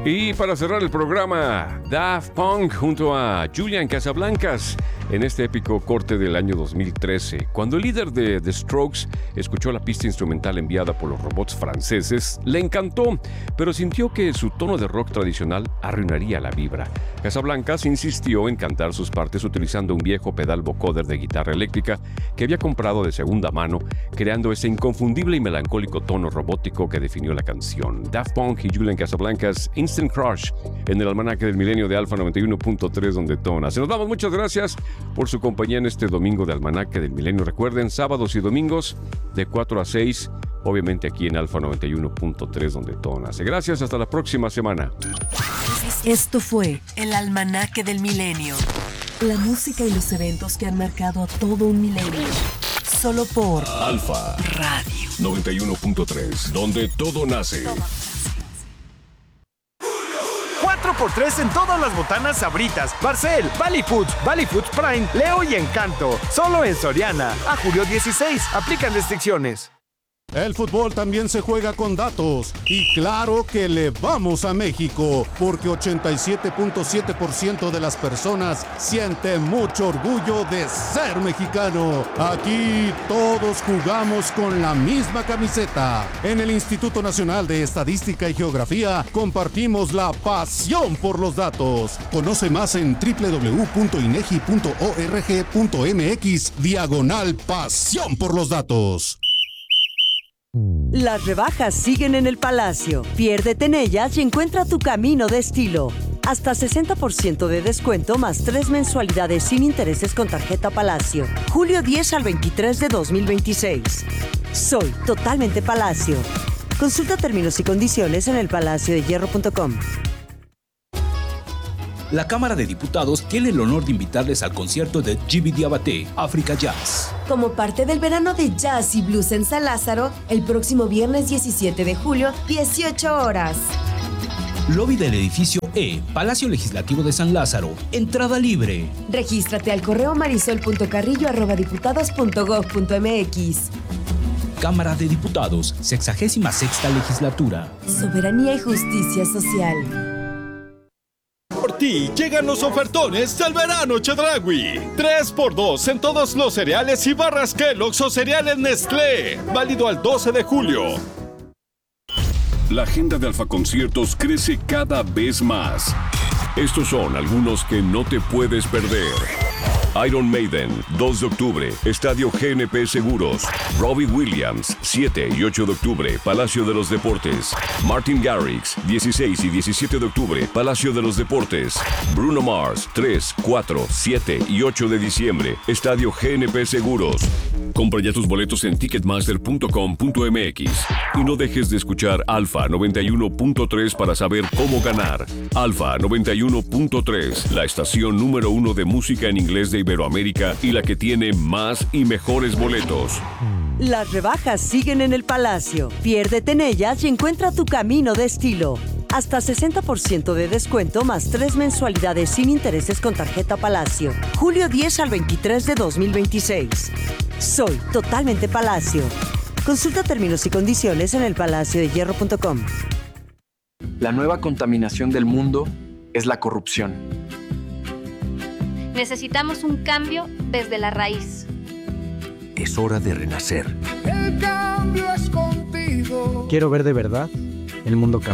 Y para cerrar el programa, Daft Punk junto a Julian Casablancas en este épico corte del año 2013. Cuando el líder de The Strokes escuchó la pista instrumental enviada por los robots franceses, le encantó, pero sintió que su tono de rock tradicional arruinaría la vibra. Casablancas insistió en cantar sus partes utilizando un viejo pedal vocoder de guitarra eléctrica que había comprado de segunda mano, creando ese inconfundible y melancólico tono robótico que definió la canción. Daft Punk y Julian Casablancas, Instant Crush, en el almanaque del milenio de Alfa 91.3, donde tona. Se nos vamos, muchas gracias por su compañía en este domingo de almanaque del milenio. Recuerden, sábados y domingos de 4 a 6, obviamente aquí en Alfa 91.3, donde tona. Gracias, hasta la próxima semana. Esto fue el almanaque del milenio. La música y los eventos que han marcado a todo un milenio. Solo por Alfa Radio 91.3, donde todo nace. 4x3 en todas las botanas Sabritas, Barcel, Valley Foods Prime, Leo y Encanto. Solo en Soriana. A julio 16. Aplican restricciones. El fútbol también se juega con datos. Y claro que le vamos a México, porque 87.7% de las personas siente mucho orgullo de ser mexicano. Aquí todos jugamos con la misma camiseta. En el Instituto Nacional de Estadística y Geografía compartimos la pasión por los datos. Conoce más en www.inegi.org.mx/pasión por los datos. Las rebajas siguen en el Palacio. Piérdete en ellas y encuentra tu camino de estilo. Hasta 60% de descuento más 3 mensualidades sin intereses con tarjeta Palacio. Julio 10 al 23 de 2026. Soy totalmente Palacio. Consulta términos y condiciones en elpalaciodehierro.com. La Cámara de Diputados tiene el honor de invitarles al concierto de Djiby Diabaté, Africa Jazz. Como parte del verano de jazz y blues en San Lázaro, el próximo viernes 17 de julio, 18 horas. Lobby del edificio E, Palacio Legislativo de San Lázaro. Entrada libre. Regístrate al correo marisol.carrillo@diputados.gov.mx. Cámara de Diputados, 66ª Legislatura. Soberanía y justicia social. Por ti llegan los ofertones del verano Chedraui. 3x2 en todos los cereales y barras Kellogg's o cereales Nestlé. Válido al 12 de julio. La agenda de Alfa Conciertos crece cada vez más. Estos son algunos que no te puedes perder. Iron Maiden, 2 de octubre, Estadio GNP Seguros. Robbie Williams, 7 y 8 de octubre, Palacio de los Deportes. Martin Garrix, 16 y 17 de octubre, Palacio de los Deportes. Bruno Mars, 3, 4, 7 y 8 de diciembre, Estadio GNP Seguros. Compra ya tus boletos en ticketmaster.com.mx y no dejes de escuchar Alfa 91.3 para saber cómo ganar. Alfa 91.3, la estación número 1 de música en inglés de Iberoamérica y la que tiene más y mejores boletos. Las rebajas siguen en el Palacio. Piérdete en ellas y encuentra tu camino de estilo. Hasta 60% de descuento más 3 mensualidades sin intereses con tarjeta Palacio. Julio 10 al 23 de 2026. Soy totalmente Palacio. Consulta términos y condiciones en elpalaciodehierro.com. La nueva contaminación del mundo es la corrupción. Necesitamos un cambio desde la raíz. Es hora de renacer. El cambio es contigo. Quiero ver de verdad el mundo cambiar.